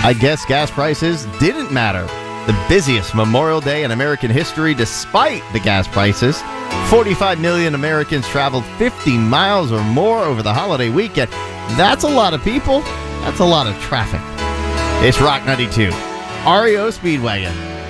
I guess gas prices didn't matter. The busiest Memorial Day in American history despite the gas prices. 45 million Americans traveled 50 miles or more over the holiday weekend. That's a lot of people. That's a lot of traffic. It's Rock 92. REO Speedwagon.